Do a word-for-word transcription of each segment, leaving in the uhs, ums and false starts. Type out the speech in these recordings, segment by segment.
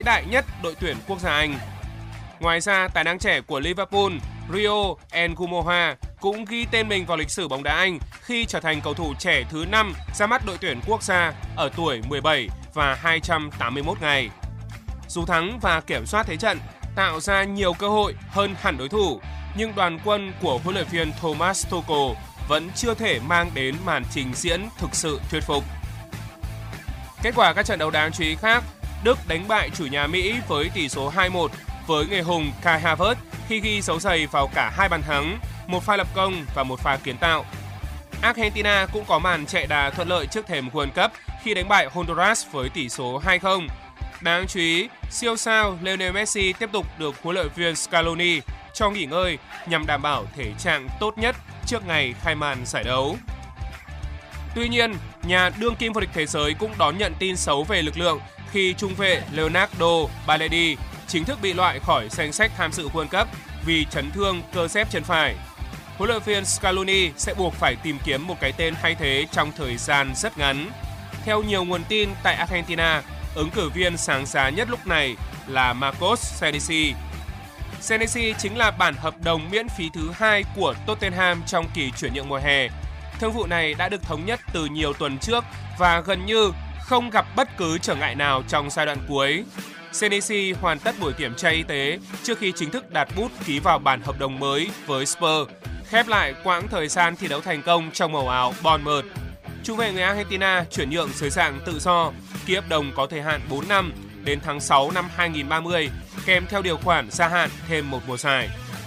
đại nhất đội tuyển quốc gia Anh. Ngoài ra, tài năng trẻ của Liverpool, Rio Ngumoha cũng ghi tên mình vào lịch sử bóng đá Anh khi trở thành cầu thủ trẻ thứ năm ra mắt đội tuyển quốc gia ở tuổi mười bảy và hai trăm tám mươi mốt ngày. Dù thắng và kiểm soát thế trận, tạo ra nhiều cơ hội hơn hẳn đối thủ, nhưng đoàn quân của huấn luyện viên Thomas Tuchel vẫn chưa thể mang đến màn trình diễn thực sự thuyết phục. Kết quả các trận đấu đáng chú ý khác, Đức đánh bại chủ nhà Mỹ với tỷ số hai một với người hùng Kai Havertz khi ghi dấu giày vào cả hai bàn thắng, một pha lập công và một pha kiến tạo. Argentina cũng có màn chạy đà thuận lợi trước thềm World Cup khi đánh bại Honduras với tỷ số hai không. Đáng chú ý, siêu sao Lionel Messi tiếp tục được huấn luyện viên Scaloni cho nghỉ ngơi nhằm đảm bảo thể trạng tốt nhất trước ngày khai màn giải đấu. Tuy nhiên, nhà đương kim vô địch thế giới cũng đón nhận tin xấu về lực lượng khi trung vệ Leonardo Baledi chính thức bị loại khỏi danh sách tham dự World Cup vì chấn thương cơ xép chân phải. Huấn luyện viên Scaloni sẽ buộc phải tìm kiếm một cái tên thay thế trong thời gian rất ngắn. Theo nhiều nguồn tin tại Argentina, ứng cử viên sáng giá nhất lúc này là Marcos Senesi. Senesi chính là bản hợp đồng miễn phí thứ hai của Tottenham trong kỳ chuyển nhượng mùa hè. Thương vụ này đã được thống nhất từ nhiều tuần trước và gần như không gặp bất cứ trở ngại nào trong giai đoạn cuối. Senesi hoàn tất buổi kiểm tra y tế trước khi chính thức đặt bút ký vào bản hợp đồng mới với Spurs, khép lại quãng thời gian thi đấu thành công trong màu áo Bournemouth. Trung vệ người Argentina chuyển nhượng dưới dạng tự do, ký hợp đồng có thời hạn bốn năm đến tháng sáu năm hai nghìn không trăm ba mươi, kèm theo điều khoản gia hạn thêm một mùa giải.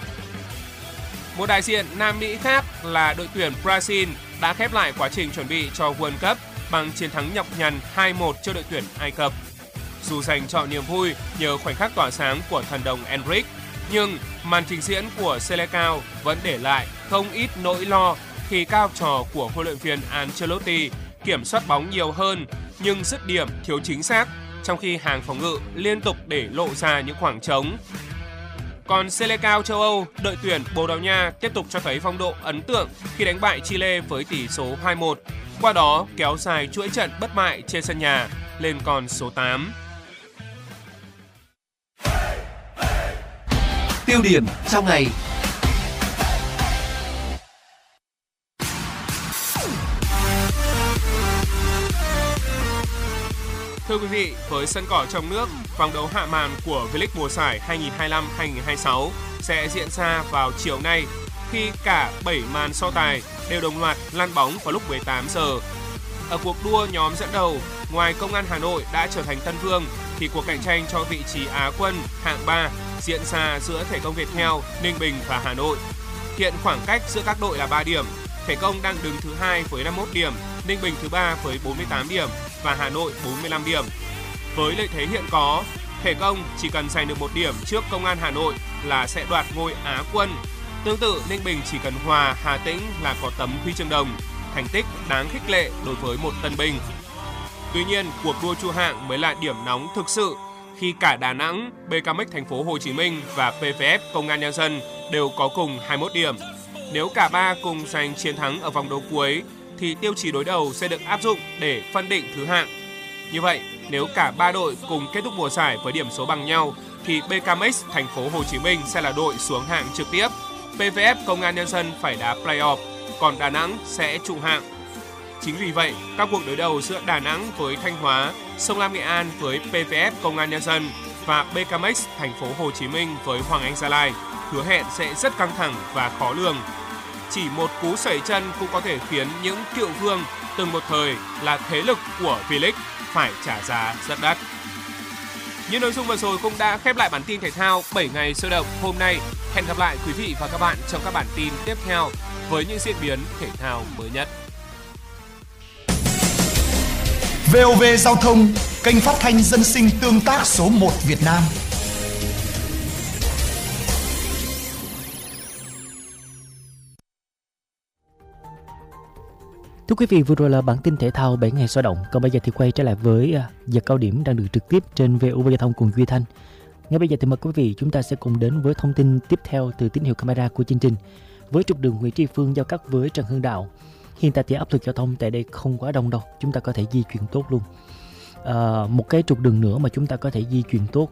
Một đại diện Nam Mỹ khác là đội tuyển Brazil đã khép lại quá trình chuẩn bị cho World Cup bằng chiến thắng nhọc nhằn hai một trước đội tuyển Ai Cập. Dù dành trọn niềm vui nhờ khoảnh khắc tỏa sáng của thần đồng Endrick, nhưng màn trình diễn của Selecao vẫn để lại không ít nỗi lo khi các học trò của huấn luyện viên Ancelotti kiểm soát bóng nhiều hơn nhưng dứt điểm thiếu chính xác, trong khi hàng phòng ngự liên tục để lộ ra những khoảng trống. Còn Selecao châu Âu, đội tuyển Bồ Đào Nha tiếp tục cho thấy phong độ ấn tượng khi đánh bại Chile với tỷ số hai một, qua đó kéo dài chuỗi trận bất bại trên sân nhà lên con số tám. Tiêu điểm trong ngày. Thưa quý vị, với sân cỏ trong nước, vòng đấu hạ màn của V-League mùa giải hai nghìn không trăm hai mươi lăm hai nghìn không trăm hai mươi sáu sẽ diễn ra vào chiều nay khi cả bảy màn so tài đều đồng loạt lăn bóng vào lúc mười tám giờ. Ở cuộc đua nhóm dẫn đầu, ngoài Công an Hà Nội đã trở thành Tân Vương thì cuộc cạnh tranh cho vị trí Á quân hạng ba diễn ra giữa Thể công Viettel, Ninh Bình và Hà Nội. Hiện khoảng cách giữa các đội là ba điểm. Thể công đang đứng thứ hai với năm mươi mốt điểm, Ninh Bình thứ ba với bốn mươi tám điểm và Hà Nội bốn mươi lăm điểm. Với lợi thế hiện có, Thể công chỉ cần giành được một điểm trước Công an Hà Nội là sẽ đoạt ngôi Á quân. Tương tự, Ninh Bình chỉ cần hòa Hà Tĩnh là có tấm huy chương đồng, thành tích đáng khích lệ đối với một tân binh. Tuy nhiên, cuộc đua chu hạng mới là điểm nóng thực sự khi cả Đà Nẵng, bê ca em ích Thành phố Hồ Chí Minh và pê vê ép Công an Nhân dân đều có cùng hai mươi mốt điểm. Nếu cả ba cùng giành chiến thắng ở vòng đấu cuối thì tiêu chí đối đầu sẽ được áp dụng để phân định thứ hạng. Như vậy, nếu cả ba đội cùng kết thúc mùa giải với điểm số bằng nhau thì bê ca em ích Thành phố Hồ Chí Minh sẽ là đội xuống hạng trực tiếp. pê vê ép Công an Nhân dân phải đá play-off, còn Đà Nẵng sẽ trụ hạng. Chính vì vậy, các cuộc đối đầu giữa Đà Nẵng với Thanh Hóa, Sông Lam Nghệ An với pê vê ép Công an Nhân dân và bê ca em ích Thành phố Hồ Chí Minh với Hoàng Anh Gia Lai hứa hẹn sẽ rất căng thẳng và khó lường. Chỉ một cú sẩy chân cũng có thể khiến những cựu vương từng một thời là thế lực của V-League phải trả giá rất đắt. Những nội dung vừa rồi cũng đã khép lại bản tin thể thao bảy ngày sôi động hôm nay. Hẹn gặp lại quý vị và các bạn trong các bản tin tiếp theo với những diễn biến thể thao mới nhất. vê o vê Giao thông, kênh phát thanh dân sinh tương tác số một Việt Nam. Thưa quý vị, vừa rồi là bản tin thể thao bảy ngày sôi động. Còn bây giờ thì quay trở lại với giờ cao điểm đang được trực tiếp trên vê o vê Giao thông cùng Duy Thanh. Ngay bây giờ thì mời quý vị chúng ta sẽ cùng đến với thông tin tiếp theo từ tín hiệu camera của chương trình. Với trục đường Nguyễn Tri Phương giao cắt với Trần Hưng Đạo, hiện tại thì áp lực giao thông tại đây không quá đông đâu, chúng ta có thể di chuyển tốt luôn. À, một cái trục đường nữa mà chúng ta có thể di chuyển tốt